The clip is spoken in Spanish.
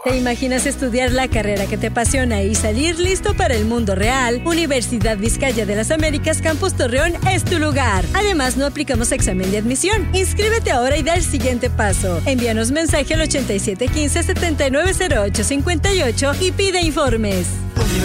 ¿Te imaginas estudiar la carrera que te apasiona y salir listo para el mundo real? Universidad Vizcaya de las Américas Campus Torreón es tu lugar. Además, no aplicamos examen de admisión. Inscríbete ahora y da el siguiente paso. Envíanos mensaje al 8715-790858 y pide informes.